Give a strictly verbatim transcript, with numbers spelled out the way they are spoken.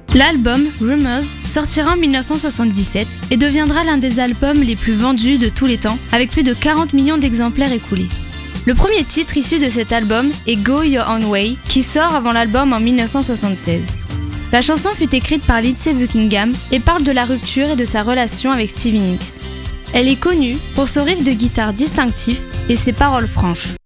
L'album Rumors sortira en dix-neuf cent soixante-dix-sept et deviendra l'un des albums les plus vendus de tous les temps, avec plus de quarante millions d'exemplaires écoulés. Le premier titre issu de cet album est Go Your Own Way, qui sort avant l'album en dix-neuf cent soixante-seize. La chanson fut écrite par Lindsey Buckingham et parle de la rupture et de sa relation avec Stevie Nicks. Elle est connue pour son riff de guitare distinctif et ses paroles franches.